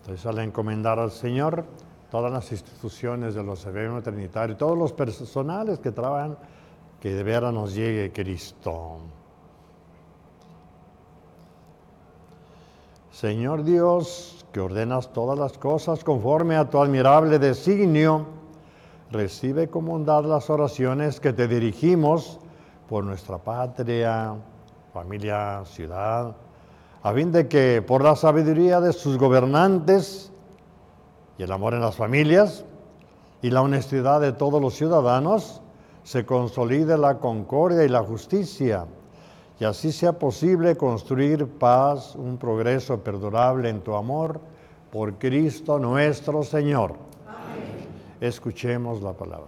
Entonces, al encomendar al Señor todas las instituciones de los eventos trinitarios, todos los personales que trabajan, que de veras nos llegue Cristo. Señor Dios, que ordenas todas las cosas conforme a tu admirable designio, recibe con bondad las oraciones que te dirigimos por nuestra patria, familia, ciudad, a fin de que por la sabiduría de sus gobernantes y el amor en las familias y la honestidad de todos los ciudadanos, se consolide la concordia y la justicia, y así sea posible construir paz, un progreso perdurable en tu amor, por Cristo nuestro Señor. Amén. Escuchemos la palabra.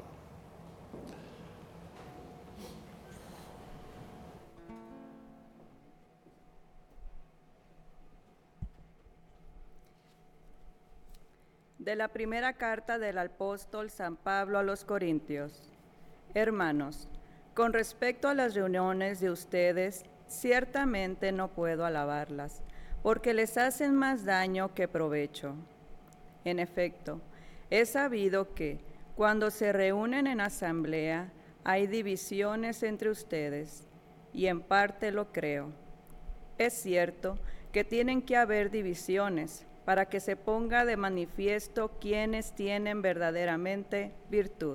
De la primera carta del apóstol San Pablo a los Corintios. Hermanos, con respecto a las reuniones de ustedes, ciertamente no puedo alabarlas, porque les hacen más daño que provecho. En efecto, he sabido que, cuando se reúnen en asamblea, hay divisiones entre ustedes, y en parte lo creo. Es cierto que tienen que haber divisiones, para que se ponga de manifiesto quienes tienen verdaderamente virtud.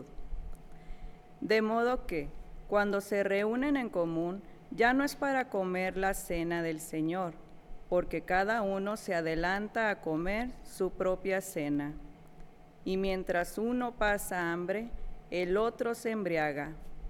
De modo que, cuando se reúnen en común, ya no es para comer la cena del Señor, porque cada uno se adelanta a comer su propia cena. Y mientras uno pasa hambre, el otro se embriaga.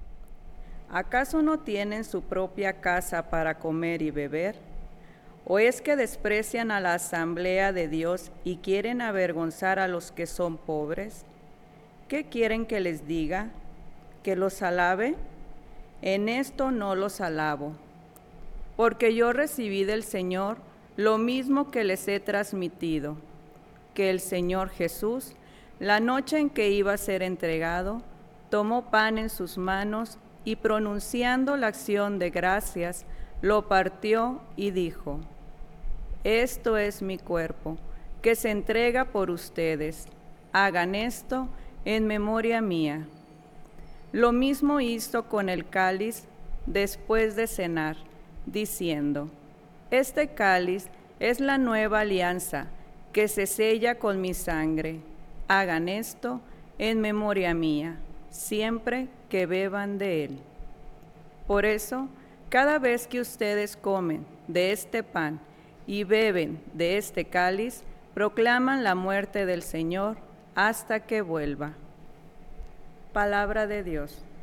¿Acaso no tienen su propia casa para comer y beber? ¿O es que desprecian a la asamblea de Dios y quieren avergonzar a los que son pobres? ¿Qué quieren que les diga? ¿Que los alabe? En esto no los alabo, porque yo recibí del Señor lo mismo que les he transmitido, que el Señor Jesús, la noche en que iba a ser entregado, tomó pan en sus manos y pronunciando la acción de gracias, lo partió y dijo: esto es mi cuerpo, que se entrega por ustedes. Hagan esto en memoria mía. Lo mismo hizo con el cáliz después de cenar, diciendo: este cáliz es la nueva alianza, que se sella con mi sangre. Hagan esto en memoria mía, siempre que beban de él. Por eso, cada vez que ustedes comen de este pan y beben de este cáliz, proclaman la muerte del Señor hasta que vuelva. Palabra de Dios.